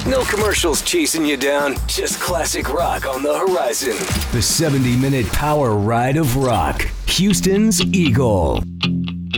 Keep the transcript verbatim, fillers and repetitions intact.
No commercials chasing you down, just classic rock on the horizon. The seventy minute power ride of rock. Houston's Eagle.